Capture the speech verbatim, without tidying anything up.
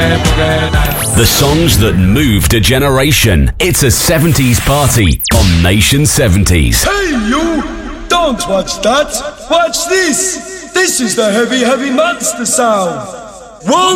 The songs that moved a generation. It's a seventies party on Nation seventies. Hey you! Don't watch that! Watch this! This is the heavy, heavy monster sound! One